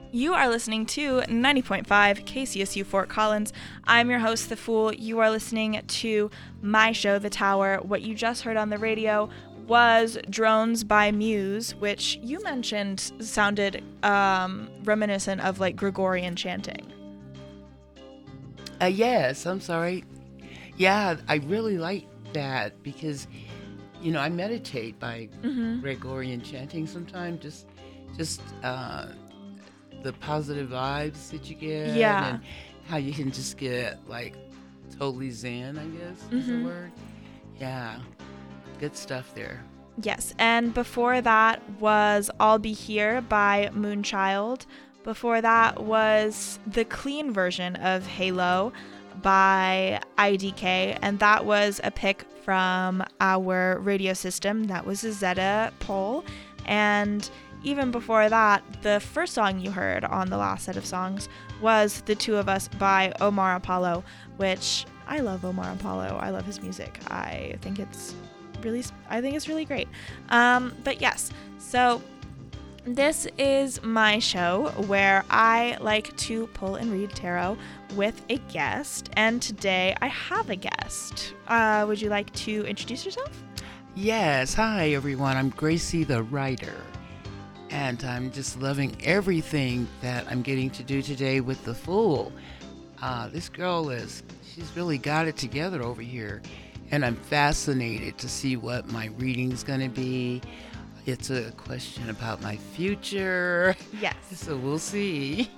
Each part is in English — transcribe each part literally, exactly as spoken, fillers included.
You are listening to ninety point five K C S U Fort Collins. I'm your host, The Fool. You are listening to my show, The Tower. What you just heard on the radio was Drones by Muse, which you mentioned sounded um, reminiscent of like Gregorian chanting. Uh, yes, I'm sorry. Yeah, I really like that because, you know, I meditate by mm-hmm. Gregorian chanting sometimes, just, just, uh, the positive vibes that you get, yeah, and how you can just get like totally zen, I guess is mm-hmm. the word. Yeah, good stuff there. Yes, and before that was I'll Be Here by Moonchild. Before that was the clean version of Halo by I D K, and that was a pick from our radio system. That was a Zeta poll, and even before that, the first song you heard on the last set of songs was The Two of Us by Omar Apollo, which I love Omar Apollo. I love his music. I think it's really, I think it's really great. Um, but yes, so this is my show where I like to pull and read tarot with a guest, and today I have a guest. Uh, would you like to introduce yourself? Yes. Hi, everyone. I'm Gracie the Writer. And I'm just loving everything that I'm getting to do today with The Fool. Uh, this girl is, she's really got it together over here. And I'm fascinated to see what my reading's going to be. It's a question about my future. Yes. So we'll see.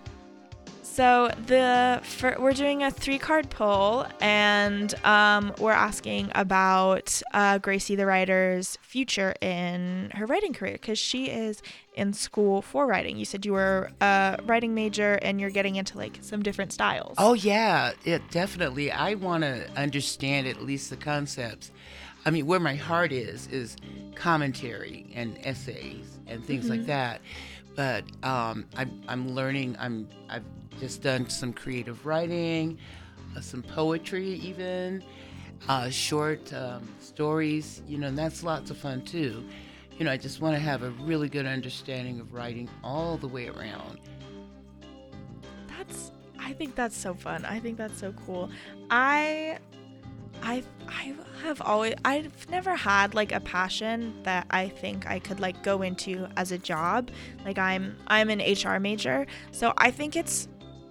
So the for, we're doing a three-card pull, and um, we're asking about uh, Gracie the Writer's future in her writing career, because she is in school for writing. You said you were a writing major, and you're getting into like some different styles. Oh yeah, it definitely. I want to understand at least the concepts. I mean, where my heart is is commentary and essays and things mm-hmm. like that. But um, I'm I'm learning. I'm I've just done some creative writing, uh, some poetry, even uh, short um, stories. You know, and that's lots of fun too. You know, I just want to have a really good understanding of writing all the way around. That's. I think that's so fun. I think that's so cool. I. I I have always I've never had like a passion that I think I could like go into as a job. Like I'm I'm an H R major, so I think it's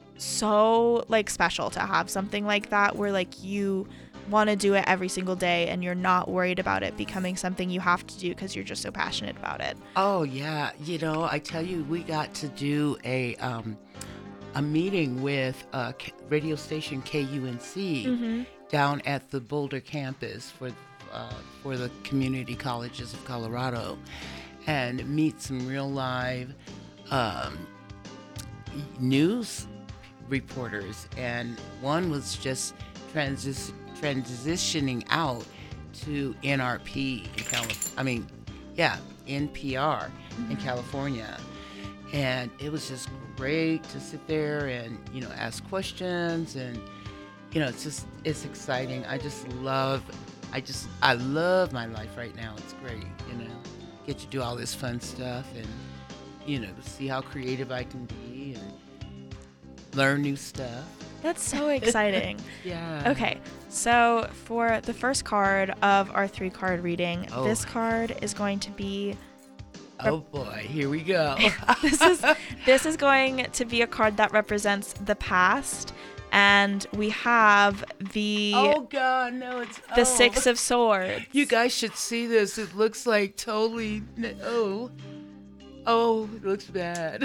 so like special to have something like that where like you want to do it every single day and you're not worried about it becoming something you have to do because you're just so passionate about it. Oh yeah, you know, I tell you, we got to do a um a meeting with uh radio station K U N C. Mm-hmm. down at the Boulder campus for uh, for the community colleges of Colorado, and meet some real live um, news reporters. And one was just transi- transitioning out to N R P in California. I mean, yeah, N P R mm-hmm. in California. And it was just great to sit there and, you know, ask questions, and you know, it's just, it's exciting. I just love, I just, I love my life right now. It's great, you know, get to do all this fun stuff and, you know, see how creative I can be and learn new stuff. That's so exciting. Yeah. Okay, so for the first card of our three card reading, oh. this card is going to be Oh boy, here we go. this is this is going to be a card that represents the past. And we have the oh god no it's the oh. Six of Swords. You guys should see this. It looks like totally oh oh it looks bad.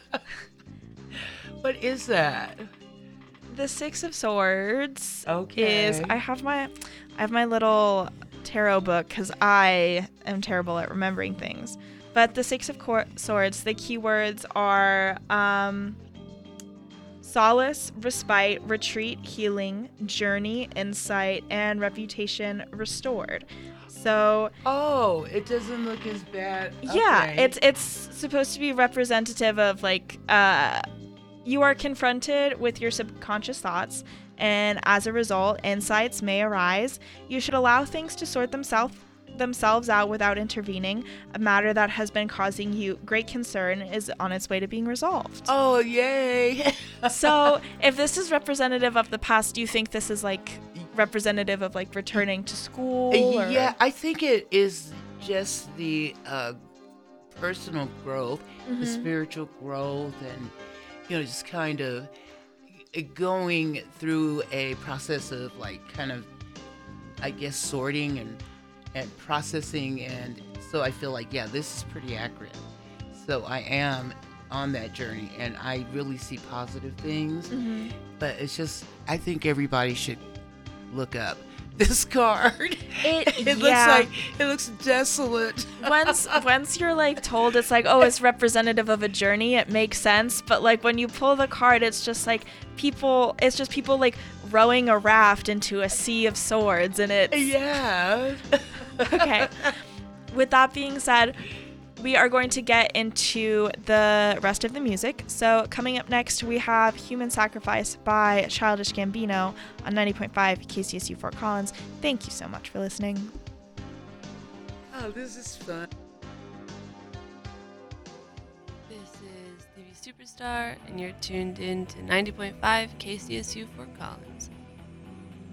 What is that? The Six of Swords okay. is I have my I have my little tarot book because I am terrible at remembering things. But the Six of Cor- Swords, the keywords are um solace, respite, retreat, healing, journey, insight, and reputation restored. So oh, it doesn't look as bad. Yeah, okay. it's it's supposed to be representative of like uh you are confronted with your subconscious thoughts, and as a result, insights may arise. You should allow things to sort themselves themselves out without intervening. A matter that has been causing you great concern is on its way to being resolved. Oh, yay. So if this is representative of the past, do you think this is like representative of like returning to school? Or? Yeah, I think it is just the uh, personal growth, Mm-hmm. the spiritual growth, and, you know, just kind of going through a process of like kind of, I guess, sorting and and processing. And so I feel like, yeah, this is pretty accurate. So I am on that journey, and I really see positive things. Mm-hmm. But it's just, I think everybody should look up this card. It, it yeah. looks like it looks desolate. once once you're like told it's like, oh, it's representative of a journey, it makes sense. But like when you pull the card, it's just like people it's just people like rowing a raft into a sea of swords, and it's Yeah. okay. With that being said, we are going to get into the rest of the music. So coming up next, we have Human Sacrifice by Childish Gambino on ninety point five K C S U Fort Collins. Thank you so much for listening. Oh, this is fun. This is T V Superstar, and you're tuned in to ninety point five K C S U Fort Collins.